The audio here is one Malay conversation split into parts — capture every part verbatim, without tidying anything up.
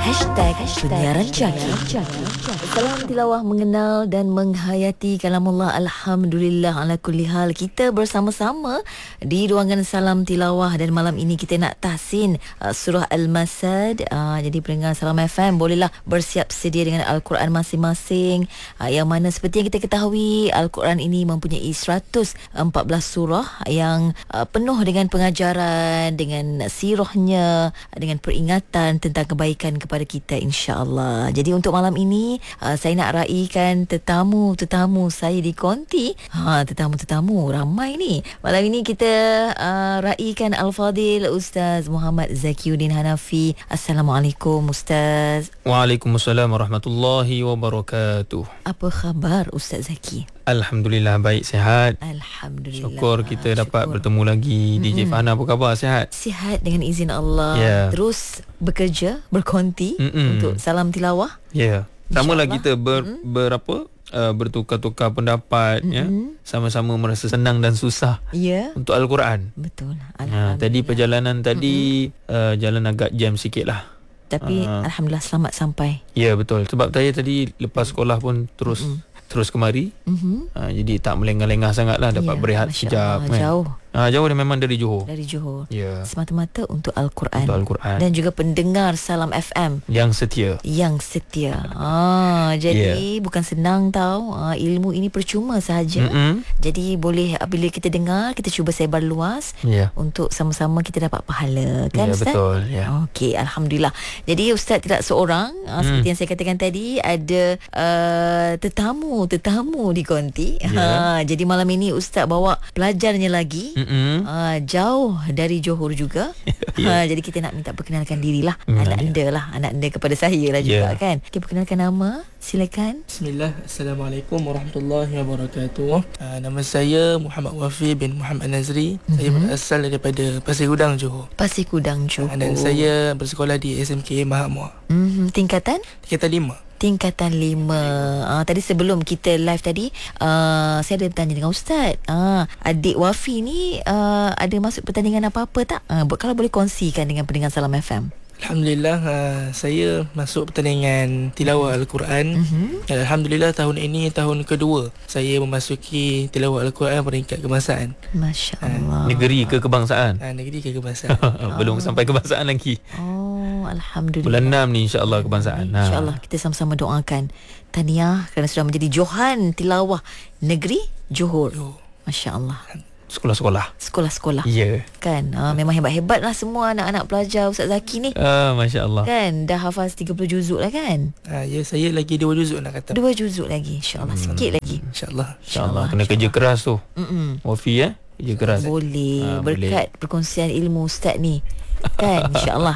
Hashtag, Penyiaran Jaki. Salam tilawah mengenal dan menghayati kalamullah. Alhamdulillah ala kulli hal. Kita bersama-sama di ruangan Salam Tilawah dan malam ini kita nak tahsin uh, surah Al-Masad. Uh, jadi pendengar Salam F M bolehlah bersiap sedia dengan Al-Quran masing-masing. Uh, yang mana seperti yang kita ketahui, Al-Quran ini mempunyai seratus empat belas surah yang uh, penuh dengan pengajaran, dengan sirahnya, dengan peringatan tentang kebaikan kepada kita, insya-Allah. Jadi untuk malam ini uh, saya nak raikan tetamu-tetamu saya di konti. Ha, tetamu-tetamu ramai ni. Malam ini kita uh, raikan Al-Fadil Ustaz Muhammad Zakiuddin Hanafi. Assalamualaikum Ustaz. Waalaikumsalam warahmatullahi wabarakatuh. Apa khabar Ustaz Zaki? Alhamdulillah baik, sihat. Alhamdulillah. Syukur kita Syukur. dapat bertemu lagi. Mm-hmm. D J Fahana apa khabar, sihat? Sihat dengan izin Allah. Yeah. Terus bekerja, berkonti Mm-mm. untuk Salam Tilawah. Ya. Yeah. Sama lah InsyaAllah. kita ber, mm-hmm. berapa uh, bertukar-tukar pendapat, mm-hmm. ya. Sama-sama merasa senang dan susah. Ya. Yeah. Untuk Al-Quran. Betul. Ha, tadi perjalanan tadi mm-hmm. uh, jalan agak jam sikit lah. Tapi uh, Alhamdulillah selamat sampai. Ya, betul. Sebab saya tadi lepas sekolah pun terus mm-hmm. terus kemari. Mm-hmm. Uh, jadi tak melengah-lengah sangatlah, dapat ya, berehat Masya sekejap. Allah, kan. Jauh. Ah, jauh dia memang dari Johor. Dari Johor. Ya. Semata-mata untuk Al-Quran. Untuk Al-Quran. Dan juga pendengar Salam F M yang setia. Yang setia. Ah, jadi yeah. bukan senang tau. Ah, ilmu ini percuma sahaja. Mm-hmm. Jadi boleh bila kita dengar, kita cuba sebar luas yeah. untuk sama-sama kita dapat pahala. Kan yeah, Ustaz? Betul. Yeah. Okey, Alhamdulillah. Jadi Ustaz tidak seorang. Ah, seperti mm. yang saya katakan tadi, ada uh, tetamu-tetamu di konti. Yeah. Ah, jadi malam ini Ustaz bawa pelajarnya lagi. Mm-hmm. Ah, jauh dari Johor juga. yeah. ha, jadi kita nak minta perkenalkan dirilah. Mm, anak yeah. anda lah. Anak anda kepada saya lah juga yeah. kan. Kita perkenalkan nama. Silakan. Bismillah. Assalamualaikum warahmatullahi wabarakatuh. Uh, nama saya Muhammad Wafi bin Muhammad Nazri. Mm-hmm. Saya berasal daripada Pasir Gudang, Johor. Pasir Gudang, Johor. Uh, dan saya bersekolah di S M K Mahamua. Mm-hmm. Tingkatan? Tingkatan lima. Tingkatan lima. Uh, tadi sebelum kita live tadi, uh, saya ada bertanya dengan Ustaz. Uh, adik Wafi ni uh, ada masuk pertandingan apa-apa tak? Uh, kalau boleh kongsikan dengan pendengar Salam F M. Alhamdulillah, uh, saya masuk pertandingan tilawah Al-Quran. Mm-hmm. Dan Alhamdulillah tahun ini tahun kedua saya memasuki tilawah Al-Quran peringkat kebangsaan. Masya Allah. Uh, negeri ke kebangsaan? Uh, negeri ke kebangsaan. Belum oh. sampai kebangsaan lagi. Oh, Alhamdulillah. Bulan enam ni insya-Allah kebangsaan. Ha. InsyaAllah kita sama-sama doakan. Tahniah kerana sudah menjadi Johan Tilawah Negeri Johor. Oh. Masya Allah. Sekolah-sekolah. Sekolah-sekolah. Ya. Yeah. Kan. Uh, memang hebat-hebat lah semua anak-anak pelajar Ustaz Zaki ni. Ah, Masya Allah. Kan. Dah hafaz tiga puluh juzuk lah kan. Uh, ya, saya lagi dua juzuk nak kata. Dua juzuk lagi. InsyaAllah. Hmm. Sikit lagi. InsyaAllah. InsyaAllah. Kena kerja keras tu. Mm-mm. Wafi ya. Kerja keras. Boleh. Ha, Berkat boleh. perkongsian ilmu Ustaz ni. Kan, insyaAllah.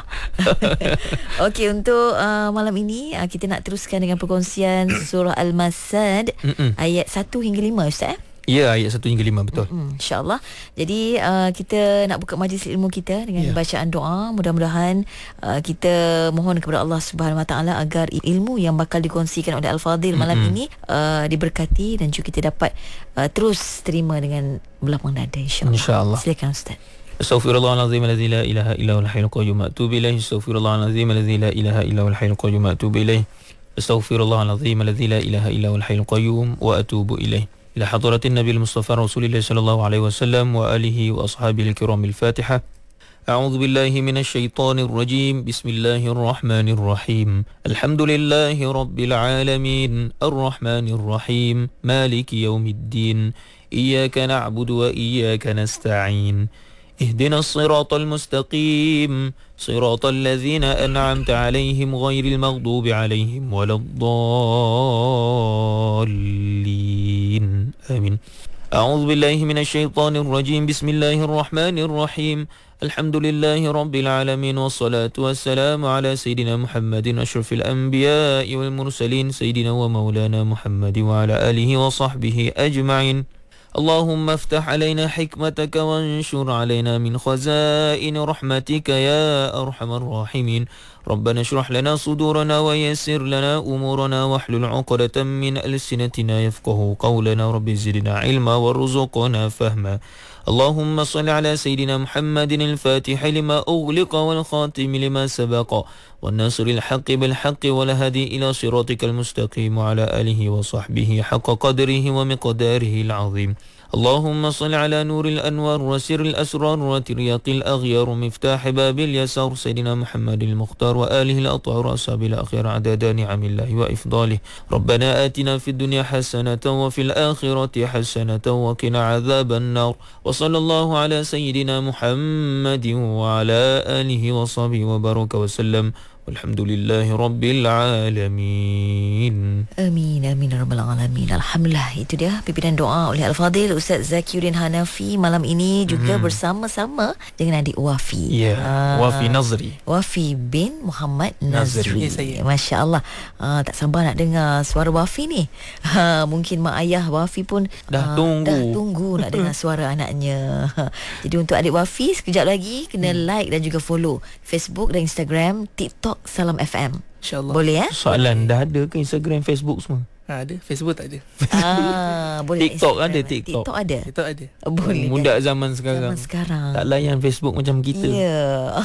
Okey, untuk uh, malam ini uh, kita nak teruskan dengan perkongsian surah Al-Masad. Mm-mm. Ayat satu hingga lima, Ustaz eh? Ya, ayat satu hingga lima, betul. Mm-hmm, InsyaAllah. Jadi uh, kita nak buka majlis ilmu kita dengan yeah. bacaan doa. Mudah-mudahan uh, kita mohon kepada Allah Subhanahu Wa Taala agar ilmu yang bakal dikongsikan oleh Al-Fadil mm-hmm. malam ini uh, diberkati dan juga kita dapat uh, terus terima dengan berlapang dada, insyaAllah. InsyaAllah. Silakan Ustaz. Astaghfirullahalazim alladzi la ilaha illa huwal hayyul qayyum wa atubu ilaih. Astaghfirullahalazim alladzi la ilaha illa huwal hayyul qayyum wa atubu ilaih. Astaghfirullahalazim alladzi la ilaha illa huwal hayyul qayyum wa atubu ilaih. إلى حضرة النبي المصطفى رسول الله صلى الله عليه وسلم وآله وأصحابه الكرام الفاتحة. أعوذ بالله من الشيطان الرجيم. بسم الله الرحمن الرحيم. الحمد لله رب العالمين الرحمن الرحيم مالك يوم الدين إياك نعبد وإياك نستعين اهدنا الصراط المستقيم صراط الذين أنعمت عليهم غير المغضوب عليهم ولا الضالين آمين. أعوذ بالله من الشيطان الرجيم. بسم الله الرحمن الرحيم. الحمد لله رب العالمين والصلاة والسلام على سيدنا محمد أشرف الأنبياء والمرسلين سيدنا ومولانا محمد وعلى آله وصحبه أجمعين. اللهم افتح علينا حكمتك وانشر علينا من خزائن رحمتك يا أرحم الراحمين. ربنا اشرح لنا صدورنا ويسر لنا أمورنا واحلل عقدة من ألسنتنا يفقه قولنا رب زدنا علما وارزقنا فهما اللهم صل على سيدنا محمد الفاتح لما أغلق والخاتم لما سبق والناصر الحق بالحق والهادي إلى صراطك المستقيم وعلى آله وصحبه حق قدره ومقداره العظيم اللهم صل على نور الأنوار وسر الأسرار وترياق الأغيار مفتاح باب اليسار سيدنا محمد المختار وآله الأطهار أصحاب الأخيار عدد نعم الله وإفضاله ربنا آتنا في الدنيا حسنة وفي الآخرة حسنة وقنا عذاب النار وصلى الله على سيدنا محمد وعلى آله وصحبه وبارك وسلم Alhamdulillahi Rabbil Alamin. Amin, amin, Rabbal Alamin. Alhamdulillah, itu dia pimpinan doa oleh Al-Fadhil Ustaz Zakiuddin Hanafi malam ini juga hmm. bersama-sama dengan adik Wafi. Ya, yeah. uh, Wafi Nazri. Wafi bin Muhammad Nazri. Nazri. Masya Allah. Uh, tak sabar nak dengar suara Wafi ni. Uh, mungkin mak ayah Wafi pun dah uh, tunggu. Dah tunggu nak dengar suara anaknya. Jadi untuk adik Wafi, sekejap lagi kena hmm. like dan juga follow Facebook dan Instagram, TikTok Salam F M. InsyaAllah. Boleh ya? Soalan, dah ada ke Instagram, Facebook semua? Ha, ada. Facebook tak ada. Ah, boleh. TikTok Instagram ada, TikTok. TikTok ada. TikTok ada. Boleh. Muda zaman sekarang. Zaman sekarang. Tak layan Facebook macam kita. Ya. Yeah.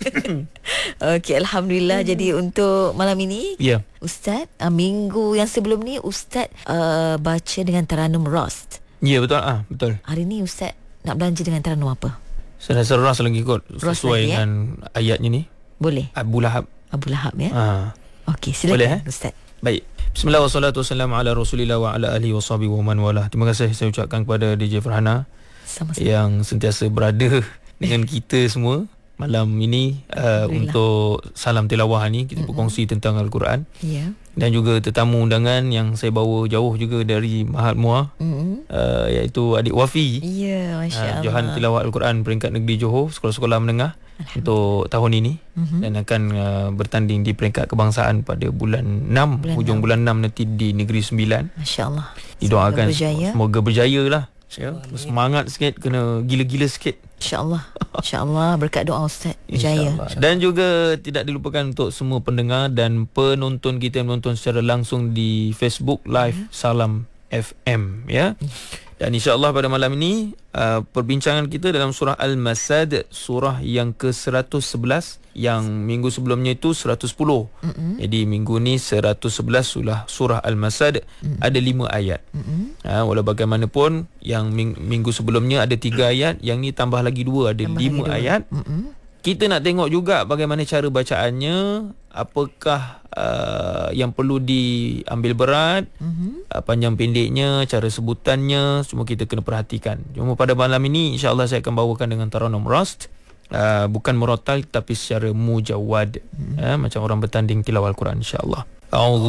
Okey, alhamdulillah. Hmm. Jadi untuk malam ini, ya. Yeah. Ustaz, uh, minggu yang sebelum ni Ustaz uh, baca dengan Taranum Rost. Ya, yeah, betul ah, betul. Hari ni Ustaz nak belanja dengan Taranum apa? Saya rasa ras lagi kot, sesuai lagi, dengan eh? ayatnya ni. Boleh. Abu Lahab. Abu Lahab ya. Ha. Okey, silakan. Boleh, eh? Ustaz. Baik. Bismillah wassalatu wassalamu ala Rasulillah wa ala alihi washabihi wa man walah. Terima kasih saya ucapkan kepada D J Farhana sama-sama yang sentiasa berada dengan kita semua malam ini uh, untuk salam tilawah ni kita mm-hmm. berkongsi tentang Al-Quran. Ya. Yeah. Dan juga tetamu undangan yang saya bawa jauh juga dari Mahat Muar, mm-hmm. uh, iaitu adik Wafi. Ya, yeah, masya-Allah. Uh, Johan Tilawah Al-Quran peringkat negeri Johor, sekolah-sekolah menengah untuk tahun ini, mm-hmm. dan akan uh, bertanding di peringkat kebangsaan pada bulan enam, bulan hujung enam. bulan enam nanti di Negeri Sembilan. Masya-Allah. Didoakan semoga berjaya. Semoga berjaya lah. Ya, semangat sikit, kena gila-gila sikit. InsyaAllah. InsyaAllah, berkat doa Ustaz berjaya. Dan juga tidak dilupakan untuk semua pendengar dan penonton kita yang menonton secara langsung di Facebook Live ya. Salam F M ya. Dan insya-Allah pada malam ini uh, perbincangan kita dalam surah Al-Masad, surah yang ke seratus sebelas, yang minggu sebelumnya itu seratus sepuluh. Mm-hmm. Jadi minggu ni seratus sebelas surah surah Al-Masad, mm-hmm. ada lima ayat. Mm-hmm. Ha, walau bagaimanapun yang ming- minggu sebelumnya ada tiga ayat, yang ni tambah lagi dua, ada tambah lima ayat. Mm-hmm. Kita nak tengok juga bagaimana cara bacaannya, apakah uh, yang perlu diambil berat, mm-hmm. uh, panjang pendeknya, cara sebutannya, semua kita kena perhatikan. Cuma pada malam ini insya-Allah saya akan bawakan dengan Taranum Rost, uh, bukan murattal tapi secara mujawwad, mm-hmm. uh, macam orang bertanding tilawah Al-Quran insya-Allah. A'udzu